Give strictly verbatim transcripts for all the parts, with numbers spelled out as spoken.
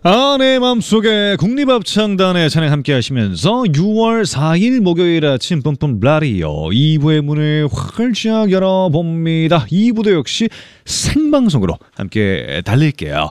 아, 내 맘속에 국립합창단의 찬양 함께 하시면서 유월 사일 목요일 아침 뿜뿜 라디오 이 부의 문을 활짝 열어봅니다. 이 부도 역시 생방송으로 함께 달릴게요.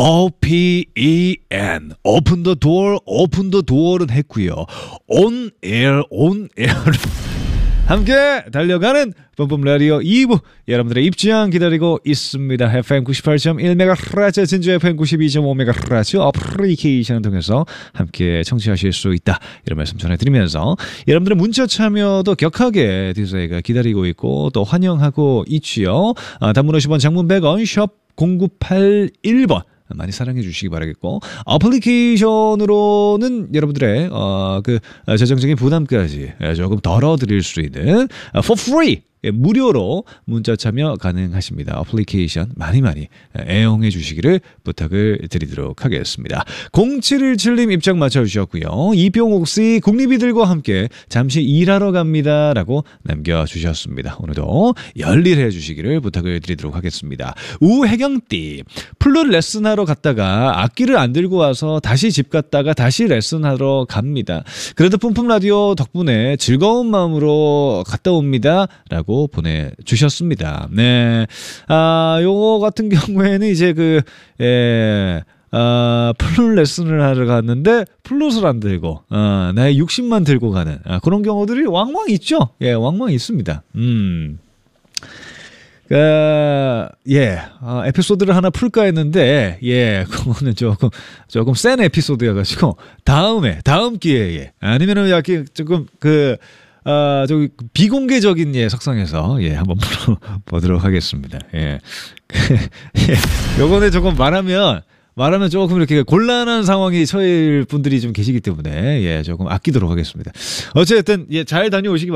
오피이엔 Open the door, Open the door은 했고요. On air, on air 함께 달려가는 뿜뿜 라디오 이 부 여러분들의 입장 기다리고 있습니다. 에프엠 구십팔 점 일 메가헤르츠 진주 에프엠 구십이 점 오 메가헤르츠 어플리케이션을 통해서 함께 청취하실 수 있다. 이런 말씀 전해드리면서 여러분들의 문자 참여도 격하게 디제이가 기다리고 있고 또 환영하고 있지요. 아, 단문 오십 원 장문 백 원 샵 공구팔일 번 많이 사랑해 주시기 바라겠고 어플리케이션으로는 여러분들의 어, 그 재정적인 부담까지 조금 덜어드릴 수 있는 for free 무료로 문자 참여 가능하십니다. 어플리케이션 많이 많이 애용해 주시기를 부탁을 드리도록 하겠습니다. 공칠일칠 님 입장 맞춰주셨고요. 이병옥씨 국립이들과 함께 잠시 일하러 갑니다 라고 남겨주셨습니다. 오늘도 열일해 주시기를 부탁을 드리도록 하겠습니다. 우혜경띠 플룻 레슨하러 갔다가 악기를 안 들고 와서 다시 집 갔다가 다시 레슨하러 갑니다. 그래도 뿜뿜 라디오 덕분에 즐거운 마음으로 갔다 옵니다 라고 보내주셨습니다. 네. 아, 요거 같은 경우에는 이제 그, 예, 아, 플룻 레슨을 하러 갔는데, 플룻을 안 들고, 아, 나의 육십만 들고 가는, 아, 그런 경우들이 왕왕 있죠? 예, 왕왕 있습니다. 음. 그, 예, 아, 에피소드를 하나 풀까 했는데, 예, 그거는 조금, 조금 센 에피소드여가지고, 다음에, 다음 기회에, 아니면은 약간 조금 그, 아, 저기, 비공개적인, 예, 석상에서, 예, 한번 풀어보도록 하겠습니다. 예. 예. 요번에 조금 말하면, 말하면 조금 이렇게 곤란한 상황이 처할 분들이 좀 계시기 때문에, 예, 조금 아끼도록 하겠습니다. 어쨌든, 예, 잘 다녀오시기 바랍니다.